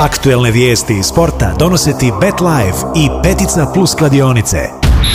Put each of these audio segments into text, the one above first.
Aktuelne vijesti iz sporta donose ti BetLife i Petica Plus kladionice.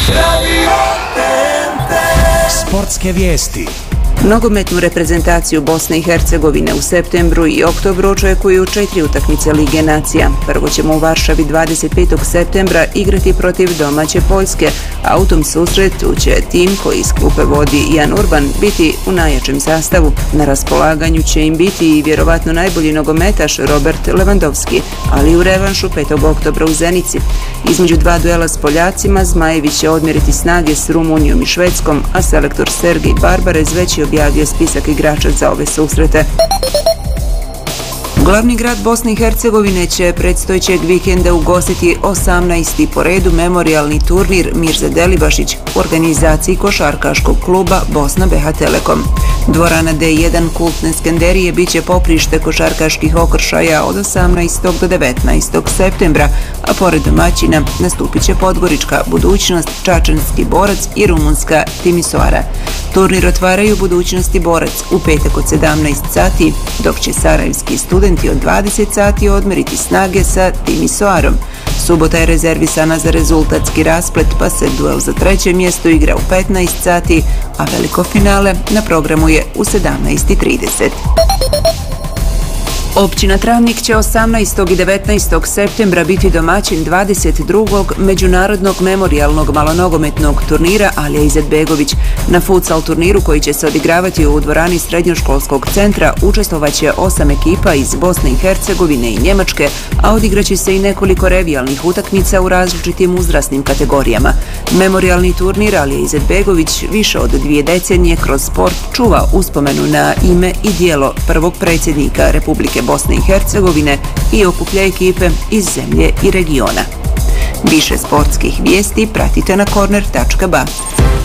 Sportske vijesti. Nogometnu reprezentaciju Bosne i Hercegovine u septembru i oktobru očekuju 4 utakmice Lige nacija. Prvo ćemo u Varšavi 25. septembra igrati protiv domaće Poljske, a u tom susretu će tim koji iz klupe vodi Jan Urban biti u najjačem sastavu. Na raspolaganju će im biti i vjerovatno najbolji nogometaš Robert Lewandowski, ali u revanšu 5. oktobra u Zenici. Između dva duela s Poljacima Zmajevi će odmjeriti snage s Rumunijom i Švedskom, a selektor Sergej Barbarez već je objavio spisak igrača za ove susrete. Glavni grad Bosne i Hercegovine će predstojećeg vikenda ugostiti 18. po redu memorijalni turnir Mirza Delibašić u organizaciji košarkaškog kluba Bosna BH Telekom. Dvorana D1 kultne Skenderije bit će poprište košarkaških okršaja od 18. do 19. septembra, a pored domaćina nastupit će Podgorička Budućnost, Čačanski Borac i rumunska Timisoara. Turnir otvaraju Budućnost i Borac u petak od 17 sati, dok će sarajevski studenti od 20 sati odmeriti snage sa Timisoarom. Subota je rezervisana za rezultatski rasplet, pa se duel za treće mjesto igra u 15 sati, a veliko finale na programu je u 17:30. Općina Travnik će 18. i 19. septembra biti domaćin 22. međunarodnog memorijalnog malonogometnog turnira Alija Izetbegović. Na futsal turniru koji će se odigravati u dvorani srednjoškolskog centra učestvovaće 8 ekipa iz Bosne i Hercegovine i Njemačke, a odigraće se i nekoliko revijalnih utakmica u različitim uzrasnim kategorijama. Memorijalni turnir Alija Izetbegović više od 2 decenije kroz sport čuva uspomenu na ime i djelo prvog predsjednika Republike Bosne i Hercegovine i okuplja ekipe iz zemlje i regiona. Više sportskih vijesti pratite na corner.ba.